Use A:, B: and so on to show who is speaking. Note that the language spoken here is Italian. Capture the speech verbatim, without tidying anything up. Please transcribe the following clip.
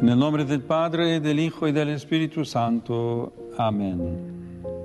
A: Nel nome del Padre, dell'Hijo e dell'Espíritu Santo. Amen.